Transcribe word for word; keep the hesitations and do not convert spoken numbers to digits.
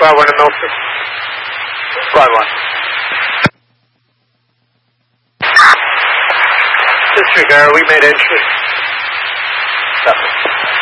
Squad one to Milford. Squad one. Disregard, we made entry. Stop it.